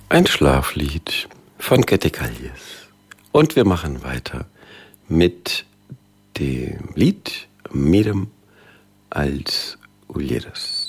Ein Schlaflied von Kete Calles. Und wir machen weiter mit dem Lied Mira'm als Ulleres.